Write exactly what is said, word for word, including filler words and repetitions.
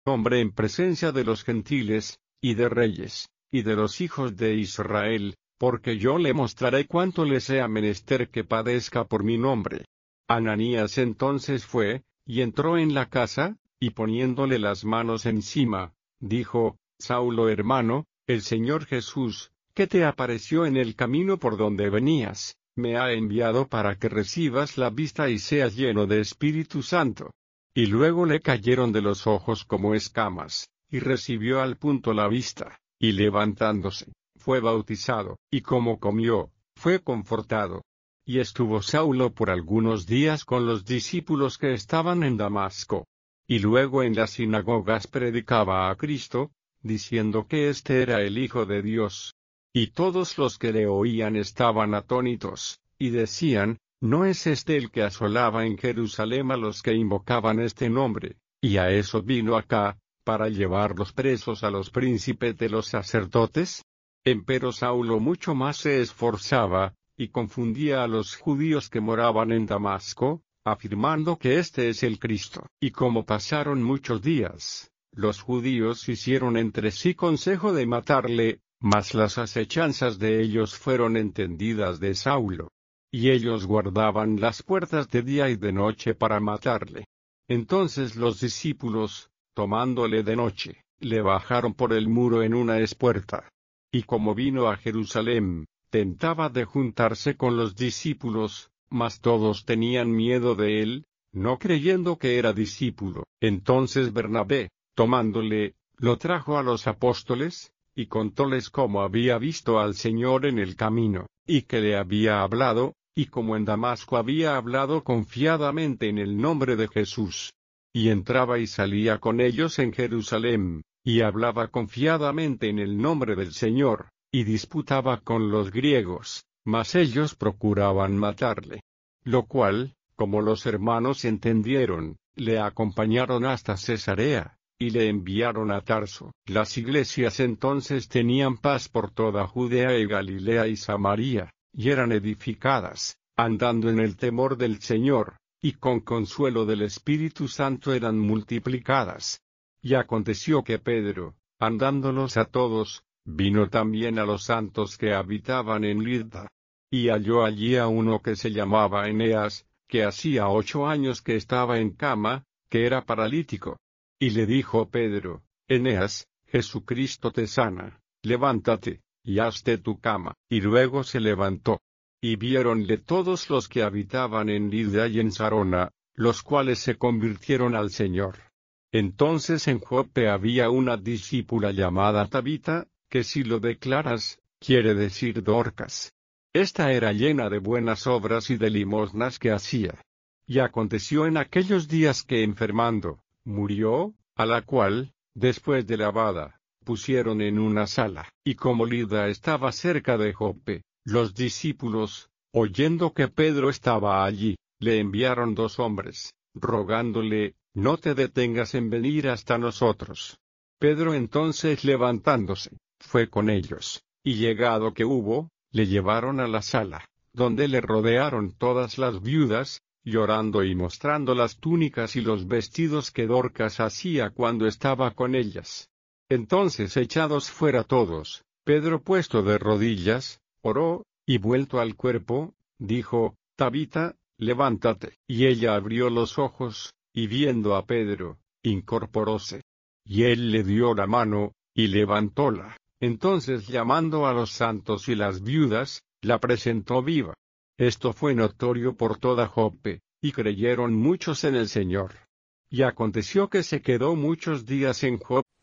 hombre en presencia de los gentiles, y de reyes, y de los hijos de Israel, porque yo le mostraré cuánto le sea menester que padezca por mi nombre. Ananías entonces fue, y entró en la casa, y poniéndole las manos encima, dijo, Saulo hermano, el Señor Jesús, que te apareció en el camino por donde venías, me ha enviado para que recibas la vista y seas lleno de Espíritu Santo. Y luego le cayeron de los ojos como escamas, y recibió al punto la vista, y levantándose, fue bautizado, y como comió, fue confortado. Y estuvo Saulo por algunos días con los discípulos que estaban en Damasco. Y luego en las sinagogas predicaba a Cristo, diciendo que éste era el Hijo de Dios. Y todos los que le oían estaban atónitos, y decían, ¿no es este el que asolaba en Jerusalén a los que invocaban este nombre? Y a eso vino acá, para llevarlos presos a los príncipes de los sacerdotes. Empero Saulo mucho más se esforzaba, y confundía a los judíos que moraban en Damasco, afirmando que este es el Cristo. Y como pasaron muchos días, los judíos hicieron entre sí consejo de matarle, mas las acechanzas de ellos fueron entendidas de Saulo. Y ellos guardaban las puertas de día y de noche para matarle. Entonces los discípulos, tomándole de noche, le bajaron por el muro en una espuerta. Y como vino a Jerusalén, tentaba de juntarse con los discípulos, mas todos tenían miedo de él, no creyendo que era discípulo. Entonces Bernabé, tomándole, lo trajo a los apóstoles, y contóles cómo había visto al Señor en el camino, y que le había hablado, y como en Damasco había hablado confiadamente en el nombre de Jesús. Y entraba y salía con ellos en Jerusalén, y hablaba confiadamente en el nombre del Señor, y disputaba con los griegos, mas ellos procuraban matarle. Lo cual, como los hermanos entendieron, le acompañaron hasta Cesarea, y le enviaron a Tarso. Las iglesias entonces tenían paz por toda Judea y Galilea y Samaria, y eran edificadas, andando en el temor del Señor, y con consuelo del Espíritu Santo eran multiplicadas. Y aconteció que Pedro, andándolos a todos, vino también a los santos que habitaban en Lida. Y halló allí a uno que se llamaba Eneas, que hacía ocho años que estaba en cama, que era paralítico. Y le dijo Pedro, Eneas, Jesucristo te sana, levántate, y hazte tu cama. Y luego se levantó. Y viéronle todos los que habitaban en Lida y en Sarona, los cuales se convirtieron al Señor. Entonces en Joppe había una discípula llamada Tabita, que si lo declaras, quiere decir Dorcas. Esta era llena de buenas obras y de limosnas que hacía. Y aconteció en aquellos días que enfermando, murió, a la cual, después de lavada, pusieron en una sala. Y como Lida estaba cerca de Joppe, los discípulos, oyendo que Pedro estaba allí, le enviaron dos hombres, rogándole, no te detengas en venir hasta nosotros. Pedro entonces levantándose, fue con ellos, y llegado que hubo, le llevaron a la sala, donde le rodearon todas las viudas, llorando y mostrando las túnicas y los vestidos que Dorcas hacía cuando estaba con ellas. Entonces echados fuera todos, Pedro puesto de rodillas, oró, y vuelto al cuerpo, dijo, Tabita, levántate. Y ella abrió los ojos, y viendo a Pedro, incorporóse. Y él le dio la mano, y levantóla. Entonces llamando a los santos y las viudas, la presentó viva. Esto fue notorio por toda Joppe, y creyeron muchos en el Señor. Y aconteció que se quedó muchos días en Joppe.